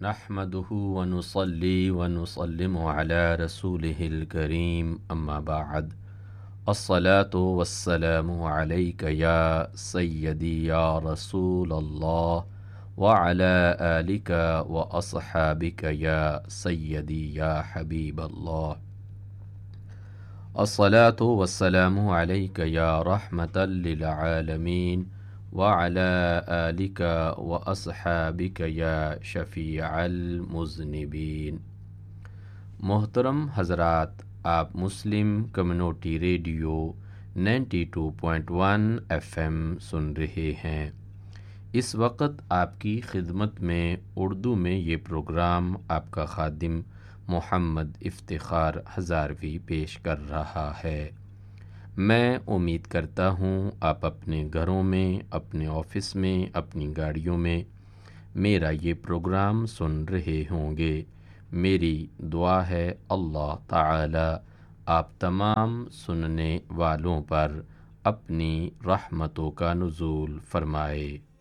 نحمده ونصلي ونسلم على رسوله الكريم أما بعد الصلاة والسلام عليك يا سيدي يا رسول الله وعلى آلك وأصحابك يا سيدي يا حبيب الله الصلاة والسلام عليك يا رحمة للعالمين وعلى آلك وأصحابك يا شفيع المذنبين۔ محترم حضرات، آپ مسلم کمیونٹی ریڈیو 92.1 FM سن رہے ہیں۔ اس وقت آپ کی خدمت میں اردو میں یہ پروگرام آپ کا خادم محمد افتخار ہزاروی پیش کر رہا ہے۔ میں امید کرتا ہوں آپ اپنے گھروں میں، اپنے آفس میں، اپنی گاڑیوں میں میرا یہ پروگرام سن رہے ہوں گے۔ میری دعا ہے اللہ تعالی آپ تمام سننے والوں پر اپنی رحمتوں کا نزول فرمائے۔